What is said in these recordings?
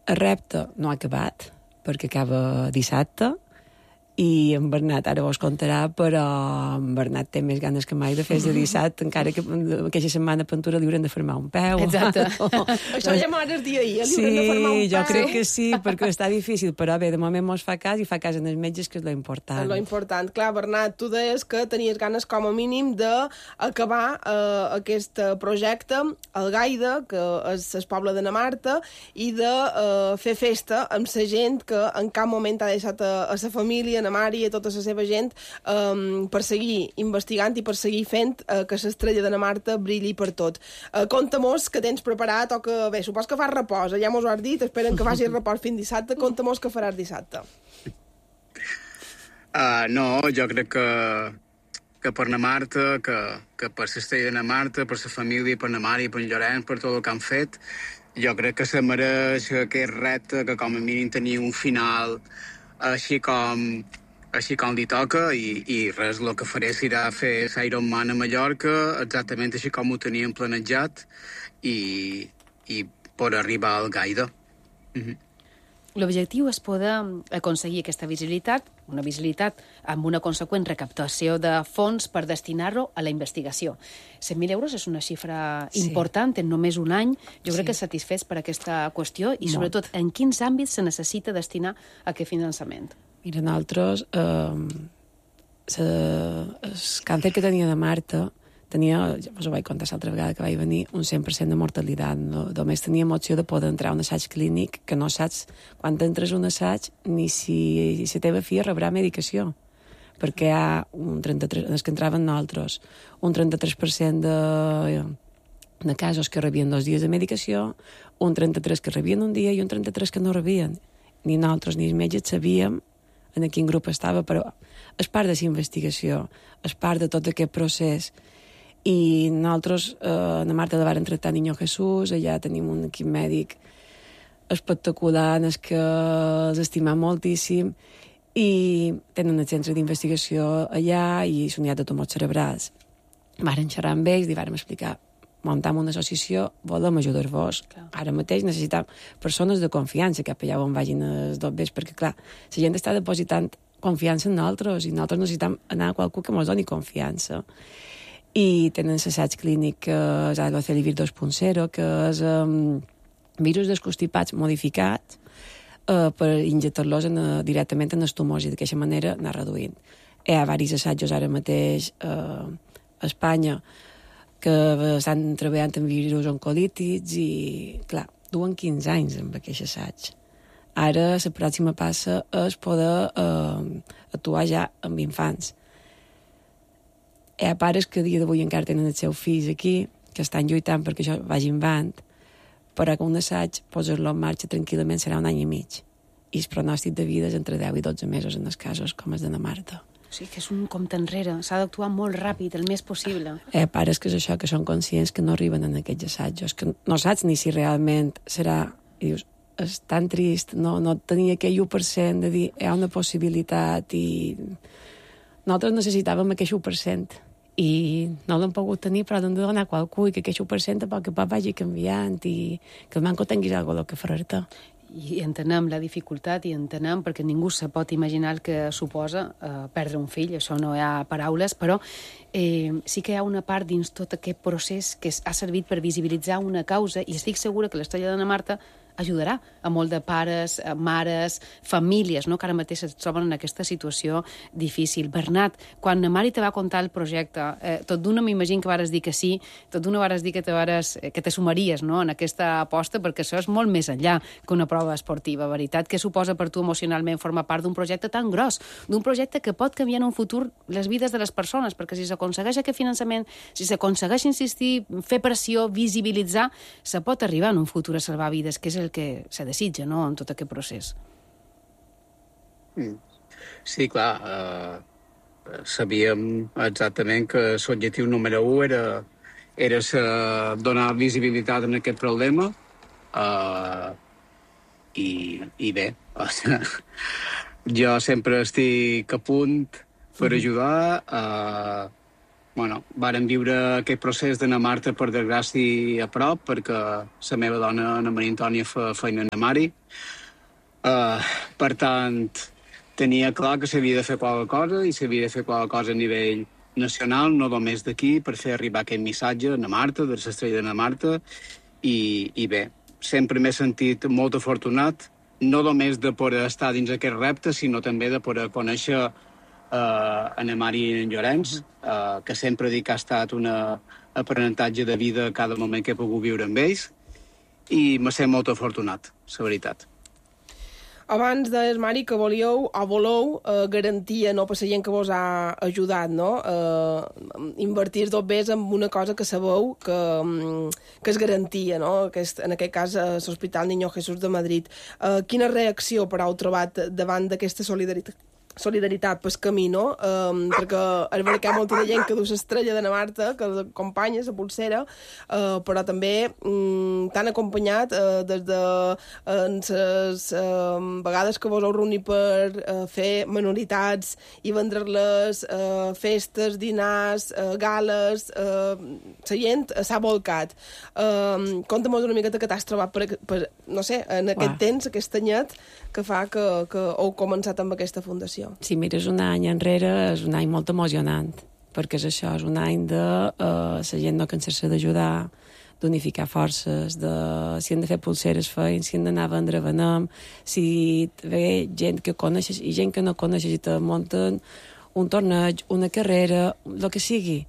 El repte no ha acabat, perquè acaba dissabte, i en Bernat ara vos contarà, però en Bernat té més ganes que mai de fer de dissabte, encara que aquella setmana a Pintura li haurem de fermar un peu. Exacte. Això ja m'hores dir ahir, li haurem de fermar un peu. Sí, jo crec que sí, perquè està difícil, però bé, de moment mos fa cas i fa cas en els metges, que és lo important. Lo important. Clar, Bernat, tu deies que tenies ganes com a mínim d'acabar aquest projecte al Gaida, que és el poble de Namarta, i de fer festa amb la gent que en cap moment ha deixat a la família, a Mari i a tota la seva gent, per seguir investigant i per seguir fent que l'estrella de Namarta brilli per tot. Conta-mos què tens preparat, o que, bé, supos que fas repòs, ja mos ho has dit, esperen que facis repòs fins dissabte, conta-mos què faràs dissabte. No, jo crec que per Namarta, que per l'estrella de Namarta, per la família, per na Mari, per en Llorenç, per tot el que han fet, jo crec que se mereix aquest repte, que com a mínim tenia un final així com li toca, i res, el que faré serà fer l'Ironman a Mallorca exactament així com ho teníem planejat, i per arribar al Gaida. L'objectiu és poder aconseguir aquesta visibilitat, una visibilitat amb una conseqüent recaptació de fons per destinar-lo a la investigació. 100.000 euros és una xifra important en només un any. Jo crec que satisfets per aquesta qüestió i, sobretot, en quins àmbits se necessita destinar aquest finançament? Mira, nosaltres, el càncer que tenia de Marta tenia, ja us ho vaig contar l'altra vegada que vaig venir, un 100% de mortalitat. No? Només teníem opció de poder entrar a un assaig clínic, que no saps quan entres a un assaig ni si la teva filla rebrà medicació, perquè hi ha un 33%, els que entraven nosaltres, un 33% de casos que rebien 2 dies de medicació, un 33% que rebien un dia i un 33% que no rebien. Ni nosaltres ni els metges sabíem en quin grup estava, però és part de la investigació, és part de tot aquest procés. I nosaltres, a Marta la varen tractar Niño Jesús, allà tenim un equip mèdic espectacular, en el que els estimam moltíssim, i tenen el centre d'investigació allà i s'unitat de tumors cerebrals. Varen xerrar amb ells i varen explicar: muntam una associació, volem ajudar-vos. Ara mateix necessitam persones de confiança cap allà on vagin els dobbers, perquè, clar, la gent està depositant confiança en nosaltres i nosaltres necessitam anar a qualcú que ens doni confiança. I tenen l'assaig clínic que és Alocellivir 2.0, que és virus dels constipats modificats per injectar-los directament en els tumors i d'aquesta manera anar reduint. Hi ha diversos assajos ara mateix a Espanya que estan treballant en virus oncolítics i, clar, duen 15 anys amb aquest assaig. Ara la pròxima passa és poder actuar ja amb infants. Hi ha pares que a dia d'avui encara tenen els seus fills aquí, que estan lluitant perquè això vagi endavant, però que un assaig, posar-lo en marxa tranquil·lament, serà un any i mig. I el pronòstic de vida és entre 10 i 12 mesos en els casos com els de na Marta. O sigui que és un compte enrere, s'ha d'actuar molt ràpid, el més possible. Pares que és això, que són conscients que no arriben en aquests assajos, que no saps ni si realment serà... I dius, és tan trist no tenir aquell 1% de dir hi ha una possibilitat, i nosaltres necessitàvem aquell 1%. I no l'hem pogut tenir, però l'hem de donar a qualcú, i que aquest 1% a poc a poc vagi canviant i que el manco tinguis alguna cosa que fer-te. I entenem la dificultat i entenem, perquè ningú se pot imaginar el que suposa perdre un fill, això no hi ha paraules, però sí que hi ha una part dins tot aquest procés que ha servit per visibilitzar una causa, i estic segura que l'Estrella de na Marta ajudarà a molt de pares, mares, famílies, no?, que ara mateix es troben en aquesta situació difícil. Bernat, quan na Mari te va contar el projecte, tot d'una m'imagino que vares dir que sí, tot d'una vares dir que te sumaries, no?, en aquesta aposta, perquè això és molt més enllà que una prova esportiva, veritat? Què suposa per tu emocionalment formar part d'un projecte tan gros, d'un projecte que pot canviar en un futur les vides de les persones? Perquè si s'aconsegueix aquest finançament, si s'aconsegueix insistir, fer pressió, visibilitzar, se pot arribar en un futur a salvar vides, que és el que se desitja, no?, en tot aquest procés. Sí, clar, sabíem exactament que l'objectiu número 1 era donar visibilitat en aquest problema, i bé, jo sempre estic a punt per ajudar, vàrem viure aquest procés d'anar a Marta, per desgràcia, a prop, perquè la meva dona, la Maria Antònia, fa feina a Mari. Per tant, tenia clar que s'havia de fer qualque cosa i s'havia de fer qualque cosa a nivell nacional, no només d'aquí, per fer arribar aquest missatge a Marta, de l'estrella de Marta, i bé, sempre m'he sentit molt afortunat, no només de poder estar dins aquest repte, sinó també de poder conèixer en Mari i en Llorenç, que sempre dic que ha estat un aprenentatge de vida cada moment que he pogut viure amb ells, i me sent molt afortunat, la veritat. Abans deies, Mari, que voleu garantia, no, per la gent que vos ha ajudat, no? Invertir dos més en una cosa que sabeu que és garantia, no? En aquest cas, l'Hospital Niño Jesús de Madrid. Quina reacció, però, heu trobat davant d'aquesta solidaritat pel camí, no? Perquè és veritat que hi ha molta de gent que du l'estrella de Marta, que l'acompanya, la pulsera, però també t'han acompanyat des de les vegades que vos heu reunit per fer manualitats i vendre-les, festes, dinars, gales, la gent s'ha volcat. Conta'm una miqueta que t'has trobat no sé, en aquest temps, aquest anyet, que fa que heu començat amb aquesta fundació. Si mires un any enrere, és un any molt emocionant, perquè és això, és un any de la gent no cansar-se d'ajudar, d'unificar forces, si han de fer pulseres feien, si han d'anar a vendre venem, si ve gent que coneixes i gent que no coneixes i te munten un torneig, una carrera, el que sigui.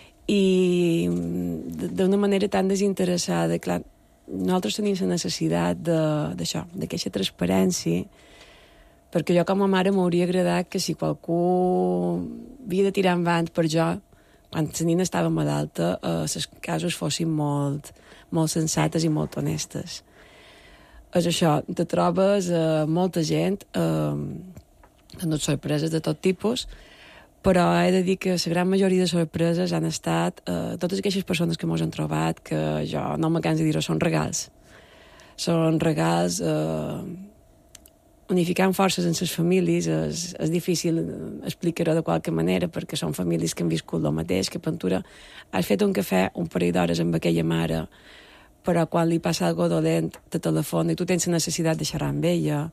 I d'una manera tan desinteressada, clar, nosaltres tenim la necessitat d'això, d'aquesta transparència, perquè jo com a mare m'hauria agradat que si qualcú havia de tirar endavant per jo, quan la nina estava malalta, les casos fossin molt sensates i molt honestes. És això, te trobes molta gent, no sorpreses de tot tipus, però he de dir que la gran majoria de sorpreses han estat totes aquestes persones que mos han trobat, que jo no me canso de dir-ho, són regals. Són regals unificant forces en les famílies. És difícil explicar-ho de qualque manera, perquè són famílies que han viscut el mateix, que Pentura has fet un cafè un parell d'hores amb aquella mare, però quan li passa algo dolent te telefona i tu tens la necessitat de xerrar amb ella.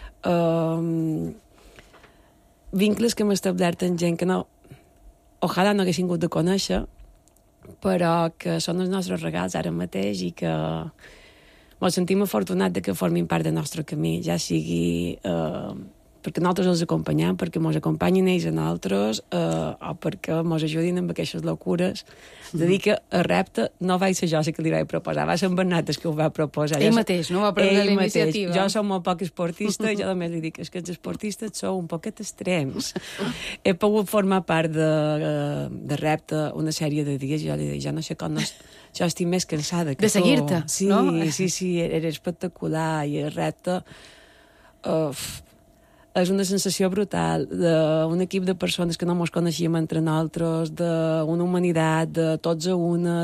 Vincles que hem establert amb gent que no, ojalà no haguessin hagut de conèixer, però que són els nostres regals ara mateix i que ens sentim afortunats de que formin part del nostre camí, ja sigui perquè nosaltres els acompanyem, perquè ens acompanyin ells a nosaltres, o perquè ens ajudin amb aquestes locures. De dir que el repte no vaig ser jo que li vaig proposar, va ser en Bernat que ho va proposar. Ell mateix, no? Va prendre la iniciativa. Jo som molt poc esportista i jo només li dic que els esportistes sou un poquet extrems. He pogut formar part de repte una sèrie de dies i jo li dic, jo no sé com jo estic més cansada que tu. De seguir-te, no? Sí, era espectacular i el repte és una sensació brutal d'un equip de persones que no ens coneixíem entre nosaltres, d'una humanitat, de tots a una,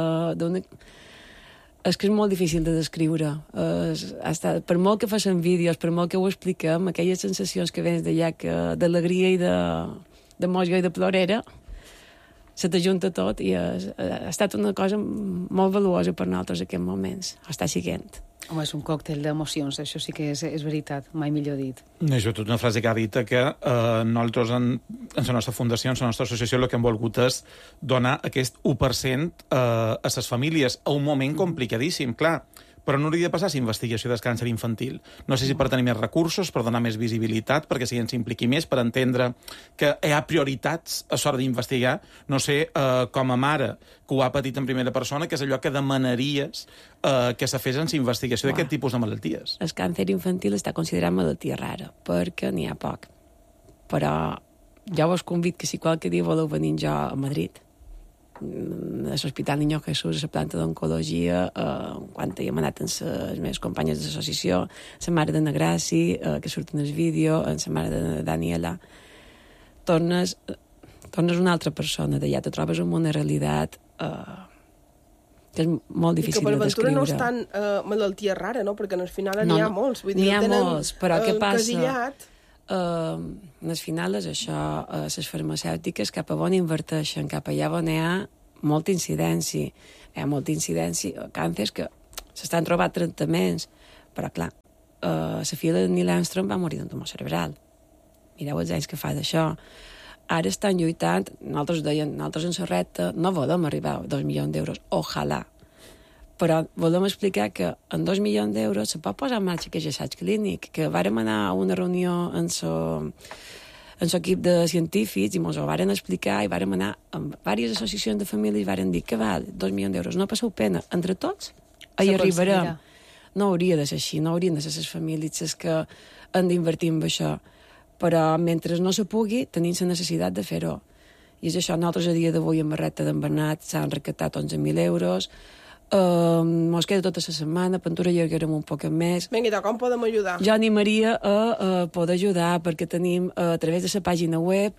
és que és molt difícil de descriure. Per molt que facin vídeos, per molt que ho expliquem, aquelles sensacions que vens d'allà, d'alegria i d'emoció i de plorera, se t'ajunta tot i ha estat una cosa molt valuosa per nosaltres en aquests moments. Està siguent. Home, és un còctel d'emocions, això sí que és veritat, mai millor dit. Això és una frase que ha dit que nosaltres en la nostra fundació, en la nostra associació, el que hem volgut és donar aquest 1% a les famílies a un moment complicadíssim, clar. Però no hauria de passar investigació del càncer infantil. No sé si per tenir més recursos, per donar més visibilitat, perquè la gent s'impliqui més, per entendre que hi ha prioritats a l'hora d'investigar. No sé, com a mare, que ho ha patit en primera persona, que és allò que demanaries que se fes en la investigació d'aquest tipus de malalties. El càncer infantil està considerat malaltia rara, perquè n'hi ha poc. Però jo vos convido que si qualque dia voleu venir jo a Madrid, a l'Hospital Niño Jesús, a la planta d'oncologia, quan hi hem anat amb les meves companyes de l'associació, la mare de Nagraci, que surt en el vídeo, amb la mare de Daniela, tornes una altra persona d'allà, te trobes amb una realitat que és molt difícil de descriure. I que per ventura no és tan malaltia rara, no? Perquè al final n'hi ha molts. N'hi ha molts, però què passa? Casillat. al final és això, les farmacèutiques cap a on inverteixen, cap allà on hi ha molta incidència. Hi ha molta incidència, càncers que s'estan trobant tractaments, però clar, la filla de Neil Armstrong va morir d'un tumor cerebral. Mireu els anys que fa d'això. Ara estan lluitant, nosaltres en la recta no volem arribar a 2 milions d'euros, ojalà, però volem explicar que en 2 milions d'euros se pot posar en marxa aquest assaig clínic, que vàrem anar a una reunió en l'equip de científics i ens ho varen explicar i vàrem anar amb diverses associacions de famílies i varen dir que val 2 milions d'euros, no passeu pena, entre tots hi arribarem. No hauria de ser així, no haurien de ser les famílies les que han d'invertir en això, però mentre no se pugui tenim la necessitat de fer-ho. I és això, nosaltres a dia d'avui en Barreta d'en Bernat s'han recaptat 11.000 euros, mos queda tota la setmana, Pintura allargarem un poc més. Vinga, com podem ajudar? Jo animaria a poder ajudar perquè tenim a través de la pàgina web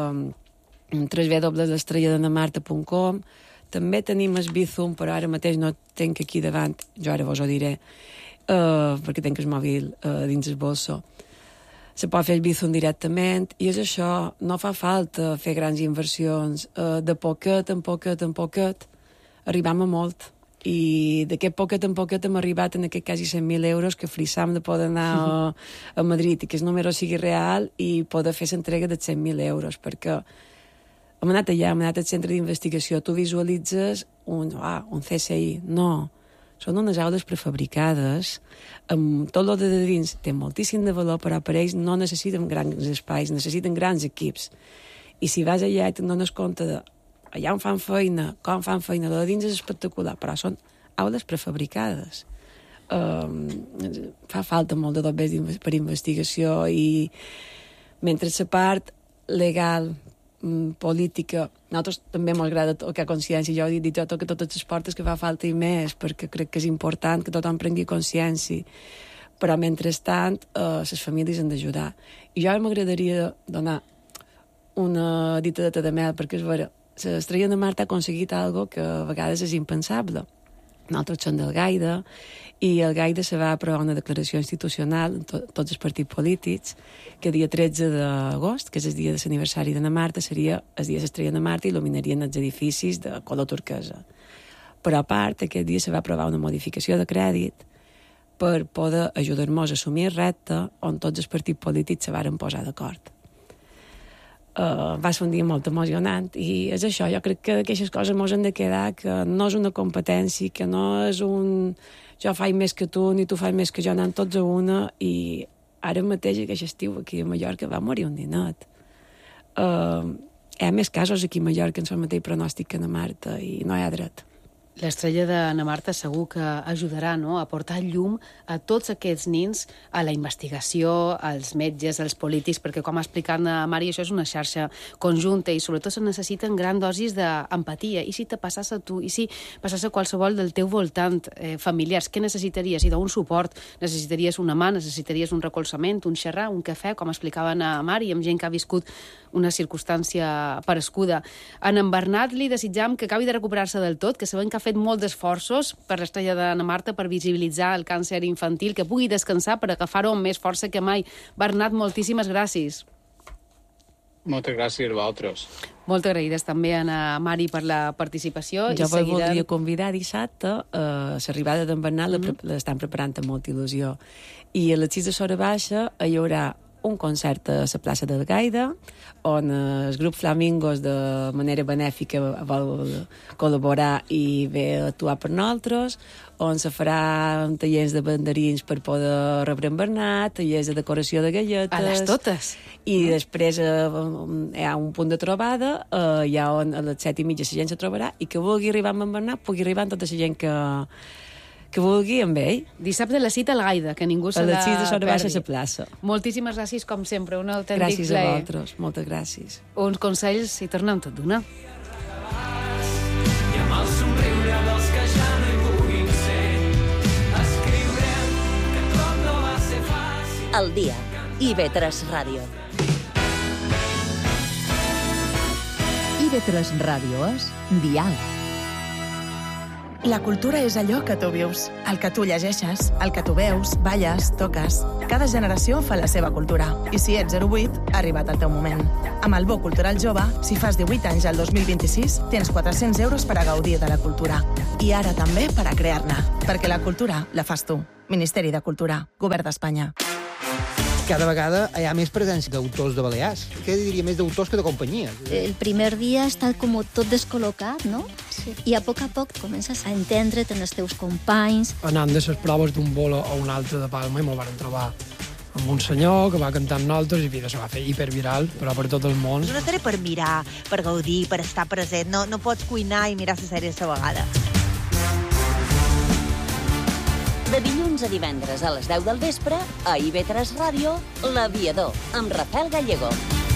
www.estrelladenamarta.com. També tenim el Bizum, però ara mateix no tenc aquí davant, jo ara vos ho diré, perquè tenc el mòbil dins el bolso. Se pot fer el Bizum directament, i és això, no fa falta fer grans inversions. De poquet en poquet en poquet arribam a molt. I d'aquest poquet en poquet hem arribat en aquest quasi 100.000 euros que flissam de poder anar a Madrid i que el número sigui real i poder fer l'entrega de 100.000 euros, perquè hem anat allà, hem anat al centre d'investigació, tu visualitzes un CSI, no, són unes aules prefabricades, amb tot el de dins té moltíssim de valor, però per ells no necessiten grans espais, necessiten grans equips. I si vas allà i te'n dones compte de allà on fan feina, com fan feina, la de dins és espectacular, però són aules prefabricades. Fa falta molt de dobbers per investigació i mentre la part legal, política, a nosaltres també m'agrada tocar consciència, jo he dit jo toco totes les portes que fa falta i més, perquè crec que és important que tothom prengui consciència, però mentrestant les famílies han d'ajudar. I jo m'agradaria donar una ditadeta de mel, perquè és vera, l'Estrella de Marta ha aconseguit algo que a vegades és impensable. Nosaltres som del Gaida, i el Gaida se va aprovar una declaració institucional, tots els partits polítics, que el dia 13 d'agost, que és el dia de l'aniversari de Marta, seria el dia de l'Estrella de Marta i il·luminarien els edificis de color turquesa. Però a part, aquest dia se va aprovar una modificació de crèdit per poder ajudar-nos a assumir el repte on tots els partits polítics se varen posar d'acord. Va ser un dia molt emocionant i és això, jo crec que aquestes coses ens han de quedar, que no és una competència, que no és un jo faig més que tu ni tu fas més que jo, anem tots a una. I ara mateix aquest estiu aquí a Mallorca va morir un ninet. Hi ha més casos aquí a Mallorca en el mateix pronòstic que a Marta i no hi ha dret. L'Estrella de Marta segur que ajudarà, no?, a portar llum a tots aquests nins, a la investigació, als metges, als polítics, perquè, com ha explicat la Mari, això és una xarxa conjunta i sobretot se necessiten gran dosis d'empatia. I si te passàs a tu, i si passàs a qualsevol del teu voltant, familiars, què necessitaries? I d'un suport, necessitaries una mà, necessitaries un recolzament, un xerrar, un cafè, com explicaven a Mari, amb gent que ha viscut una circumstància parescuda. En Bernat li desitjam que acabi de recuperar-se del tot, que sabem que ha fet molts esforços per l'Estrella de Marta per visibilitzar el càncer infantil, que pugui descansar per agafar-ho amb més força que mai. Bernat, moltíssimes gràcies. Moltes gràcies a vosaltres. Molt agraïdes també a Mari per la participació. Jo voldria convidar dissabte a l'arribada d'en Bernat, l'estan preparant amb molta il·lusió. I a les 6 de Sora Baixa hi haurà un concert a la plaça del Gaida, on el grup Flamingos de manera benèfica vol col·laborar i ve a actuar per nosaltres, on se farà tallers de banderins per poder rebre en Bernat, tallers de decoració de galletes... A les totes! I després hi ha un punt de trobada, allà on a les 7:30 la gent se trobarà, i que vulgui arribar amb en Bernat, pugui arribar amb tota la gent que vulgui amb ell. Dissabte la cita al Gaida, que ningú se la perdi. A les 6 de Sora Baixa a la plaça. Moltíssimes gràcies, com sempre, un autèntic plaer. Gràcies a vosaltres, moltes gràcies. Uns consells i tornem tot d'una. I amb el somriure dels que ja no hi puguin ser, escriurem que tot no va ser fàcil. El dia. IB3 Ràdio. IB3 Ràdio és diàleg. La cultura és allò que tu vius, el que tu llegeixes, el que tu veus, balles, toques. Cada generació fa la seva cultura. I si ets 08, ha arribat el teu moment. Amb el Bo Cultural Jove, si fas 18 anys al 2026, tens 400 euros per a gaudir de la cultura. I ara també per a crear-ne. Perquè la cultura la fas tu. Ministeri de Cultura, Govern d'Espanya. Cada vegada hi ha més presència d'autors de Balears. Què diria, més d'autors que de companyies? El primer dia està com tot descol·locat, no? Sí. I a poc comences a entendre't en els teus companys. Anant de les proves d'un bolo a un altre de Palma i me'l van trobar amb un senyor que va cantar amb nosaltres i se va fer hiperviral, però per tot el món. És una sèrie per mirar, per gaudir, per estar present. No pots cuinar i mirar la sèrie a la vegada. De dilluns a divendres a les 10 del vespre, a IB3 Ràdio, L'Aviador, amb Rafael Gallego.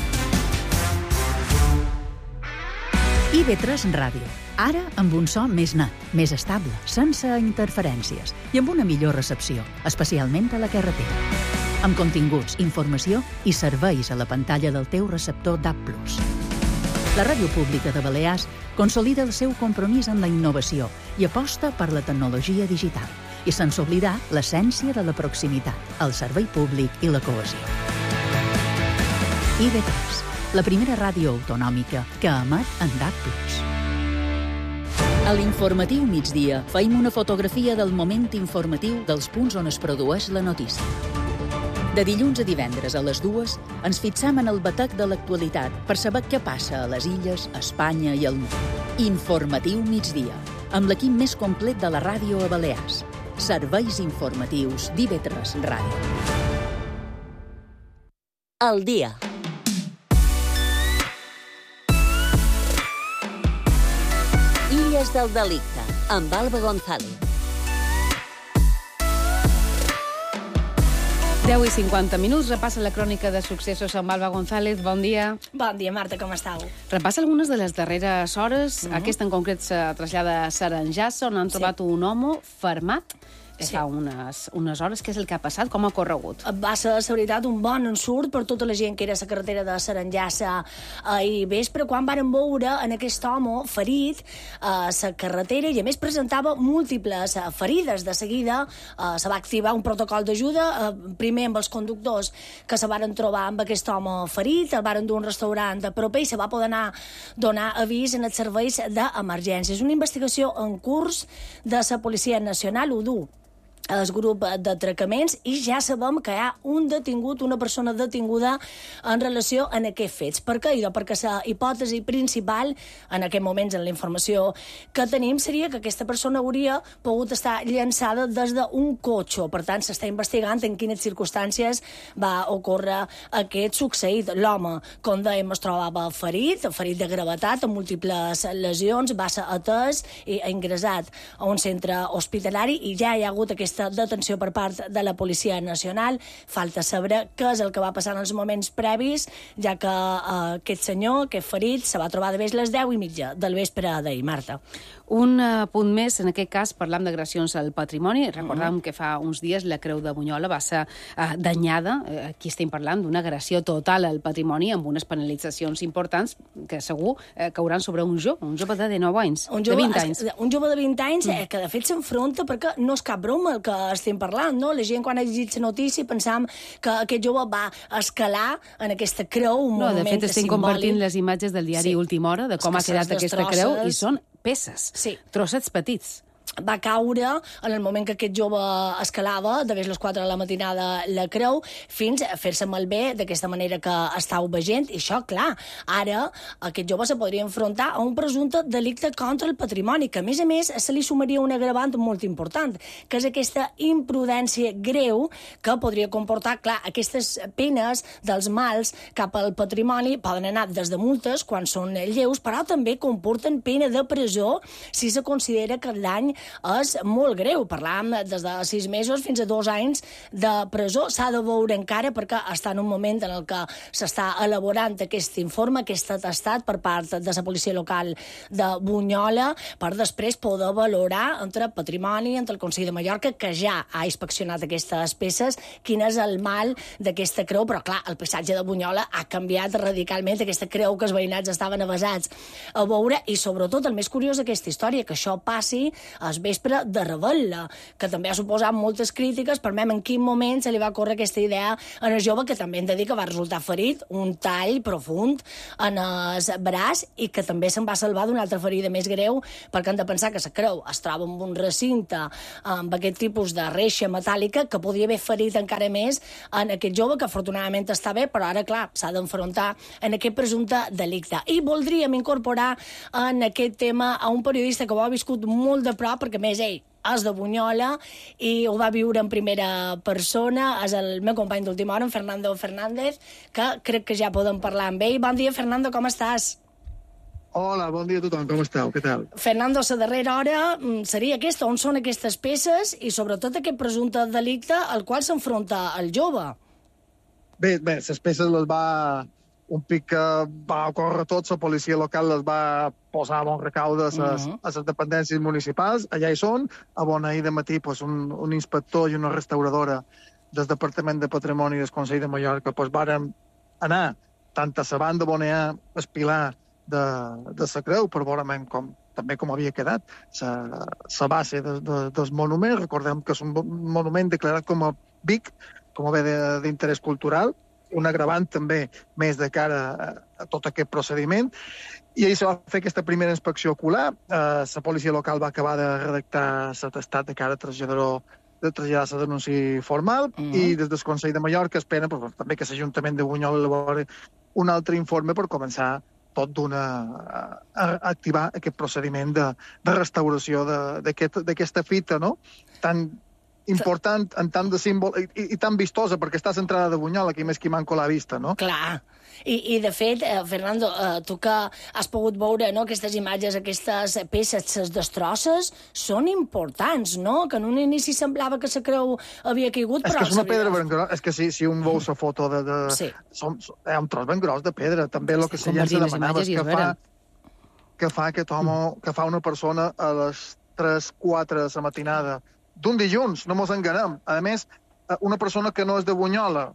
IB3 Ràdio. Ara amb un so més net, més estable, sense interferències i amb una millor recepció, especialment a la carretera. Amb continguts, informació i serveis a la pantalla del teu receptor DAB+. La ràdio pública de Balears consolida el seu compromís amb la innovació i aposta per la tecnologia digital, i sense oblidar l'essència de la proximitat, el servei públic i la cohesió. IB3, la primera ràdio autonòmica que emet en DAB+. A l'informatiu migdia feim una fotografia del moment informatiu dels punts on es produeix la notícia. De dilluns a divendres a les 2 ens fixem en el batec de l'actualitat per saber què passa a les illes, a Espanya i al món. Informatiu migdia, amb l'equip més complet de la ràdio a Balears. Serveis informatius d'IB3 Ràdio. El dia. Illes del delicte, amb Alba González. 10 i 50 minuts, repassa la crònica de successos amb Alba González. Bon dia. Bon dia, Marta, com estàu? Repassa algunes de les darreres hores. Aquesta en concret se trasllada a Saranjassa, on han trobat un home fermat fa unes hores. Què és el que ha passat? Com ha corregut? Va ser, la veritat, un bon ensurt per tota la gent que era a la carretera de Saranjassa ahir vespre, quan varen veure en aquest home ferit a la carretera i, a més, presentava múltiples ferides. De seguida se va activar un protocol d'ajuda, primer amb els conductors que se varen trobar amb aquest home ferit, el varen dur a un restaurant de proper i se va poder anar donar avís en els serveis d'emergència. És una investigació en curs de la Policia Nacional, ho du el grup d'atracaments, i ja sabem que hi ha un detingut, una persona detinguda en relació a aquests fets. Per què? Perquè la hipòtesi principal en aquests moments, en la informació que tenim, seria que aquesta persona hauria pogut estar llançada des d'un cotxe. Per tant, s'està investigant en quines circumstàncies va ocórrer aquest succeït. L'home, com dèiem, es trobava ferit de gravetat, amb múltiples lesions, va ser atès i ingressat a un centre hospitalari i ja hi ha hagut aquesta detenció per part de la Policia Nacional. Falta saber què és el que va passar en els moments previs, ja que aquest senyor, aquest ferit, se va trobar de les 10:30 del vespre d'ahir, Marta. Un punt més, en aquest cas parlam d'agressions al patrimoni. Recordàvem que fa uns dies la Creu de Bunyola va ser danyada. Aquí estem parlant d'una agressió total al patrimoni amb unes penalitzacions importants que segur cauran sobre un jove de 19 anys, de 20 anys. Un jove de 20 anys que de fet s'enfronta, perquè no és cap broma el que estem parlant, no? La gent quan ha llegit la notícia pensam que aquest jove va escalar en aquesta creu, un monument simbòlic. De fet, estem compartint les imatges del diari Última Hora de com ha quedat aquesta creu i són peces, trossets petits. Va caure en el moment que aquest jove escalava, de les 4 de la matinada, la creu, fins a fer-se malbé d'aquesta manera que estàu veient. I això, clar, ara aquest jove se podria enfrontar a un presumpte delicte contra el patrimoni, que a més se li sumaria un agravant molt important, que és aquesta imprudència greu que podria comportar, clar, aquestes penes dels mals cap al patrimoni poden anar des de multes quan són lleus, però també comporten pena de presó si se considera que el dany és molt greu. Parlàvem des de 6 mesos fins a 2 anys de presó. S'ha de veure encara, perquè està en un moment en el que s'està elaborant aquest informe, aquest atestat per part de la policia local de Bunyola, per després poder valorar entre patrimoni, entre el Consell de Mallorca, que ja ha inspeccionat aquestes peces, quin és el mal d'aquesta creu. Però, clar, el paisatge de Bunyola ha canviat radicalment, aquesta creu que els veïnats estaven avasats a veure, i sobretot el més curiós d'aquesta història, que això passi a al vespre de Rebel·la, que també ha suposat moltes crítiques per veure en quin moment se li va córrer aquesta idea en el jove, que també hem de dir que va resultar ferit, un tall profund en el braç, i que també se'n va salvar d'una altra ferida més greu, perquè han de pensar que la creu es troba en un recinte amb aquest tipus de reixa metàl·lica que podia haver ferit encara més en aquest jove, que afortunadament està bé, però ara, clar, s'ha d'enfrontar en aquest presumpte delicte. I voldríem incorporar en aquest tema a un periodista que ho ha viscut molt de prop, perquè a més ell és de Bunyola i ho va viure en primera persona, és el meu company d'última hora, en Fernando Fernández, que crec que ja podem parlar amb ell. Bon dia, Fernando, com estàs? Hola, bon dia a tothom, com esteu? Què tal? Fernando, la darrera hora seria aquesta, on són aquestes peces i sobretot aquest presumpte delicte al qual s'enfronta el jove? Bé, les peces les va... Un pic que va ocórrer tot, la policia local les va posar a bon recaude a les dependències municipals, allà hi són, a bon ahir de matí un inspector i una restauradora del Departament de Patrimoni del Consell de Mallorca varen anar tant a la banda on hi ha el pilar de la creu per veure també com havia quedat la base del monument. Recordem que és un monument declarat com a BIC, com a bé d'interès cultural, un agravant també més de cara a tot aquest procediment, i ahir se va fer aquesta primera inspecció ocular. La policia local va acabar de redactar l'atestat de cara a traslladar la denúncia formal, i des del Consell de Mallorca esperen també que l'Ajuntament de Bunyola elabori un altre informe per començar tot a activar aquest procediment de restauració d'aquesta fita, no? Tan important, en tant de símbol, i tan vistosa, perquè està centrada de Bunyola, qui més qui manco l'ha vista, no? Clar. I de fet, Fernando, tu que has pogut veure aquestes imatges, aquestes peces, les destrosses, són importants, no? Que en un inici semblava que la creu havia caigut, però... És que és una pedra ben grossa. És que si un veu la foto hi ha un tros ben gros de pedra. També el que se demanava és que fa una persona a les 3-4 de la matinada d'un dilluns, no mos enganem. A més, una persona que no és de Bunyola,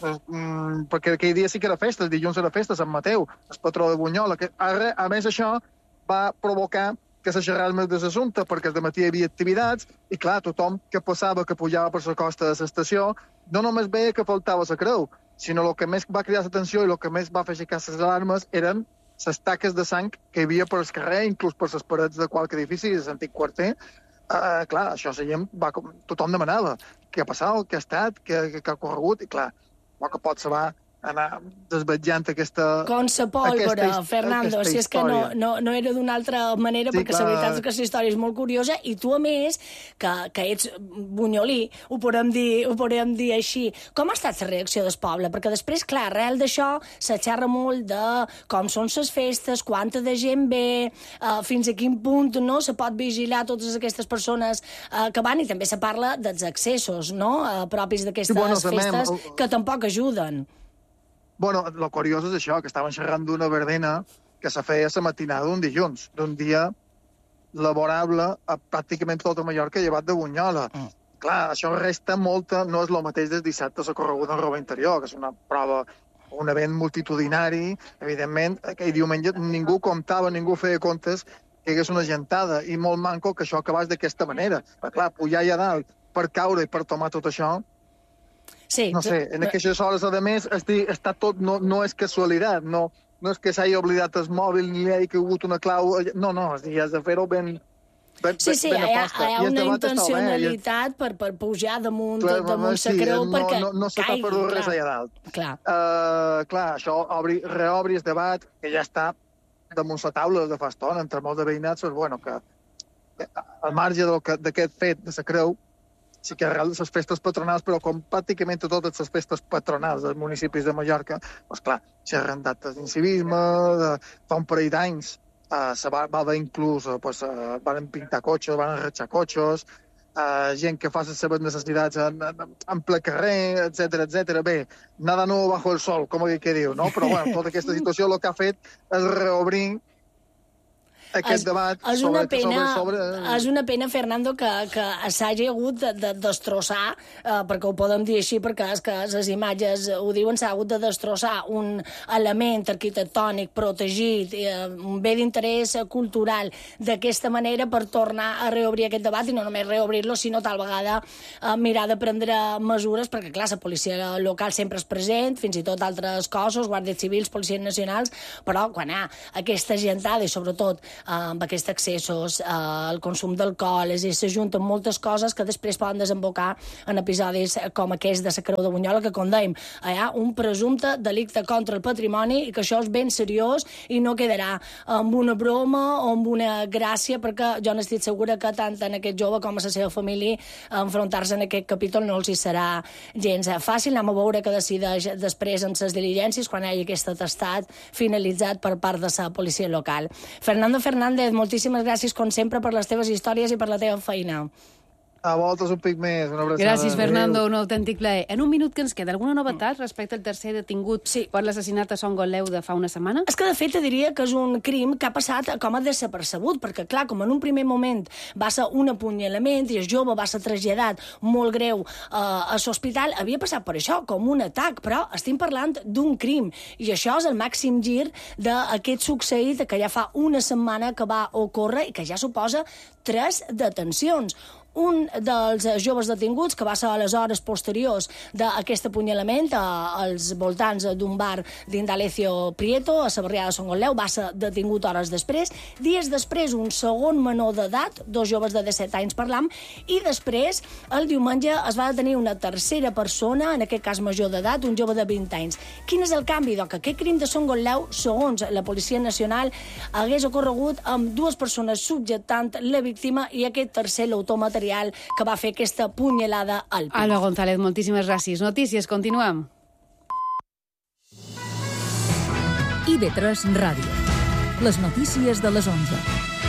perquè aquell dia sí que era festa, el dilluns era festa, Sant Mateu, el patró de Bunyola. A més, això va provocar que se xerrés més de l'assumpte, perquè al dematí hi havia activitats, i clar, tothom que passava, que pujava per la costa de l'estació, no només veia que faltava la creu, sinó el que més va cridar l'atenció i el que més va fer aixecar les alarmes eren les taques de sang que hi havia per el carrer, inclús per les parets de qualque edifici, de l'antic quarter. Clar, això tothom demanava què ha passat, què ha estat, què ha corregut, i clar, el que pot se va anar desvetjant aquesta... Com sa pólvora, Fernando, si és que no era d'una altra manera, perquè la veritat és que la història és molt curiosa, i tu, a més, que ets bunyolí, ho podem dir així. Com ha estat la reacció del poble? Perquè després, clar, arrel d'això, se xerra molt de com són les festes, quanta de gent ve, fins a quin punt no se pot vigilar totes aquestes persones que van, i també se parla dels accessos, no?, propis d'aquestes festes, que tampoc ajuden. Bueno, el curiós és això, que estaven xerrant d'una verbena que se feia la matinada d'un dilluns, d'un dia laborable a pràcticament tota Mallorca, llevat de Bunyola. Clar, això resta molta... No és el mateix des dissabte la correguda en roba interior, que és una prova, un event multitudinari. Evidentment, aquell diumenge ningú comptava, ningú feia comptes que hi hagués una gentada, i molt manco que això acabés d'aquesta manera. Però, clar, pujar allà dalt per caure i per tomar tot això... Sí, no sé, en aquestes hores, a més, està tot, no és casualitat, no és que s'hagi oblidat el mòbil ni hi hagi hagut una clau, no, has de fer-ho ben Sí, hi ha una intencionalitat per pujar damunt la creu perquè no se t'ha perdut res allà dalt. Clar, això reobri el debat, que ja està damunt la taula de fa estona, entre molts de veïnats, que al marge d'aquest fet de la creu, sí que arrel de les festes patronals, però com pràcticament totes les festes patronals dels municipis de Mallorca, doncs clar, xerren dates d'incivisme, fa un parell d'anys va haver inclús, van pintar cotxes, van arretxar cotxes, gent que fa les seves necessitats en ple carrer, etc. Bé, nada nuevo bajo el sol, com que diu, no? Però bueno, tota aquesta situació el que ha fet és reobrir aquest debat és una pena, Fernando, que s'hagi hagut de destrossar, perquè ho podem dir així, perquè és que les imatges ho diuen, s'ha hagut de destrossar un element arquitectònic protegit, un bé d'interès cultural, d'aquesta manera per tornar a reobrir aquest debat, i no només reobrir-lo, sinó tal vegada mirar de prendre mesures, perquè clar, la policia local sempre és present, fins i tot altres cossos, guàrdies civils, policies nacionals, però quan hi ha aquesta gentada, i sobretot amb aquests accessos, el consum d'alcohol, s'ajunten moltes coses que després poden desembocar en episodis com aquest de la Creu de Bunyola, que, com dèiem, hi ha un presumpte delicte contra el patrimoni i que això és ben seriós i no quedarà amb una broma o amb una gràcia, perquè jo n'estic segura que tant en aquest jove com a la seva família enfrontar-se en aquest capítol no els hi serà gens fàcil. Anem a veure què decideix després en les diligències quan hi hagi aquest atestat finalitzat per part de la policia local. Fernando Fernández, moltíssimes gràcies, com sempre, per les teves històries i per la teva feina. A voltes un pic més, una abraçada. Gràcies, Fernando, un autèntic plaer. En un minut que ens queda, alguna novetat respecte al tercer detingut per l'assassinat a Son Gotleu de fa una setmana? És que, de fet, diria que és un crim que ha passat com a desapercebut, perquè, clar, com en un primer moment va ser un apunyalament i el jove va ser traslladat molt greu a l'hospital, havia passat per això, com un atac, però estem parlant d'un crim, i això és el màxim gir d'aquest succeït que ja fa una setmana que va ocórrer i que ja suposa 3 detencions. Un dels joves detinguts, que va ser a les hores posteriors d'aquest apunyalament als voltants d'un bar d'Indalecio Prieto, a la barriada de Son Gotleu, va ser detingut hores després. Dies després, un segon menor d'edat, 2 joves de 17 anys parlam, i després, el diumenge, es va detenir una tercera persona, en aquest cas major d'edat, un jove de 20 anys. Quin és el canvi? Doncs que aquest crim de Son Gotleu, segons la Policia Nacional, hagués ocorregut amb 2 persones subjectant la víctima i aquest tercer l'autor material que va fer aquesta punyalada al pit. Alba González, moltíssimes gràcies. Notícies, continuem. IB3 Ràdio. Les notícies de les 11.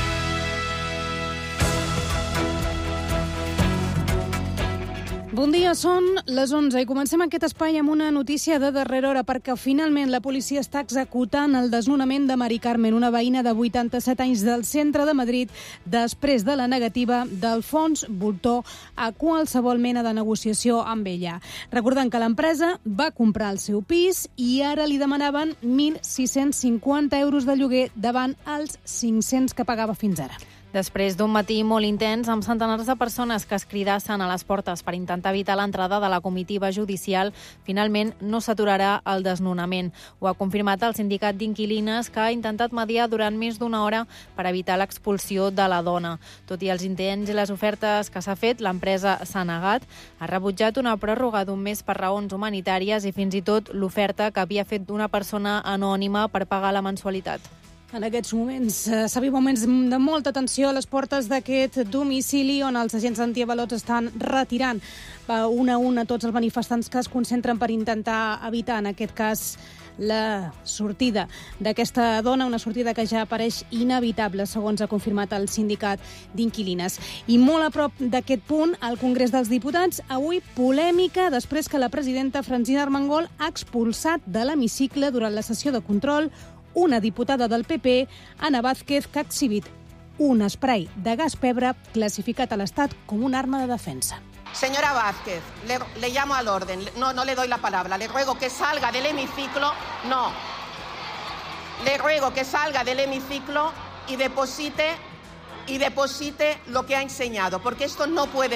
Bon dia, són les 11 i comencem aquest espai amb una notícia de darrera hora, perquè finalment la policia està executant el desnonament de Mari Carmen, una veïna de 87 anys del centre de Madrid, després de la negativa d'Alfons Bultó a qualsevol mena de negociació amb ella. Recordem que l'empresa va comprar el seu pis i ara li demanaven 1.650 euros de lloguer davant els 500 que pagava fins ara. Després d'un matí molt intens, amb centenars de persones que es cridassen a les portes per intentar evitar l'entrada de la comitiva judicial, finalment no s'aturarà el desnonament. Ho ha confirmat el sindicat d'inquilines, que ha intentat mediar durant més d'una hora per evitar l'expulsió de la dona. Tot i els intents i les ofertes que s'ha fet, l'empresa s'ha negat, ha rebutjat una pròrroga d'un mes per raons humanitàries i fins i tot l'oferta que havia fet una persona anònima per pagar la mensualitat. En aquests moments s'ha vist moments de molta tensió a les portes d'aquest domicili on els agents antiavalots estan retirant una a una tots els manifestants que es concentren per intentar evitar, en aquest cas, la sortida d'aquesta dona, una sortida que ja apareix inevitable, segons ha confirmat el sindicat d'inquilines. I molt a prop d'aquest punt, al Congrés dels Diputats, avui polèmica després que la presidenta Francina Armengol ha expulsat de l'hemicicle durant la sessió de control una diputada del PP, Ana Vázquez, que ha exhibit un spray de gas pebre classificat a l'Estat com una arma de defensa. Señora Vázquez, le llamo al orden. No le doy la palabra. Le ruego que salga del hemiciclo. No. Le ruego que salga del hemiciclo y deposite lo que ha enseñado, porque esto no puede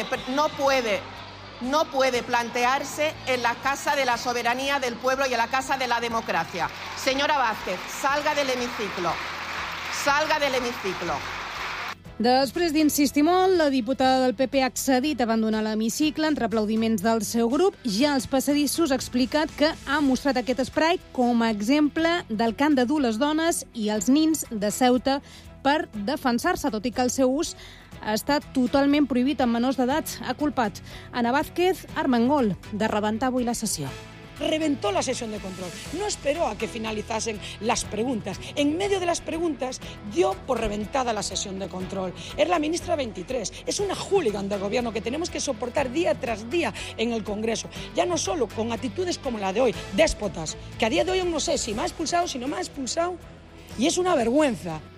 plantearse en la Casa de la Soberanía del Pueblo y en la Casa de la Democracia. Señora Vázquez, salga del hemiciclo. Salga del hemiciclo. Després d'insistir molt, la diputada del PP ha accedit a abandonar l'hemicicle entre aplaudiments del seu grup. Ja als passadissos ha explicat que ha mostrat aquest spray com a exemple del que han de dur les dones i els nins de Ceuta per defensar-se, tot i que el seu ús ha estat totalment prohibit en menors d'edat. Ha culpat Ana Vázquez Armengol de rebentar avui la sessió. Reventó la sesión de control. No esperó a que finalizasen las preguntas. En medio de las preguntas dio por reventada la sesión de control. Es la ministra 23. Es una hooligan del gobierno que tenemos que soportar día tras día en el Congreso. Ya no solo con actitudes como la de hoy, déspotas, que a día de hoy no sé si me ha expulsado, si no me ha expulsado. Y es una vergüenza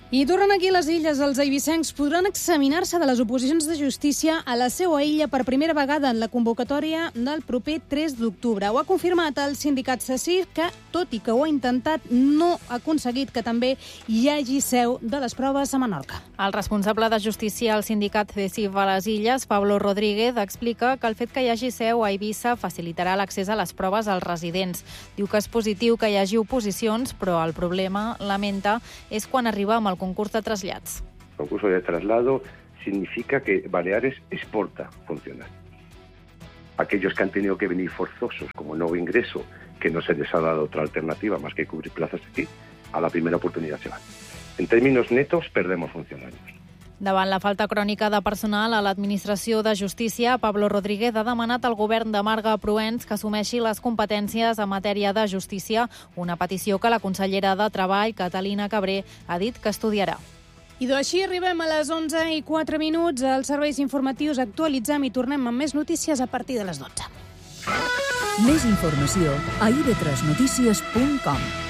I tornen aquí a les illes, els eivissencs podran examinar-se de les oposicions de justícia a la seva illa per primera vegada en la convocatòria del proper 3 d'octubre. Ho ha confirmat el sindicat CECIR, que, tot i que ho ha intentat, no ha aconseguit que també hi hagi seu de les proves a Menorca. El responsable de justícia al sindicat CECIR a les illes, Pablo Rodríguez, explica que el fet que hi hagi seu a Eivissa facilitarà l'accés a les proves als residents. Diu que és positiu que hi hagi oposicions, però el problema, lamenta, és quan arriba amb el concurs de trasllats. El concurso de traslado significa que Baleares exporta funcionarios. Aquellos que han tenido que venir forzosos como nuevo ingreso, que no se les ha dado otra alternativa más que cubrir plazas aquí, a la primera oportunidad se van. En términos netos, perdemos funcionarios. Davant la falta crònica de personal a l'Administració de Justícia, Pablo Rodríguez ha demanat al govern de Marga Proens que assumeixi les competències en matèria de justícia, una petició que la consellera de Treball, Catalina Cabré, ha dit que estudiarà. I així arribem a les 11:04. Als serveis informatius actualitzem i tornem amb més notícies a partir de les 12. Més informació a ib3notícies.com.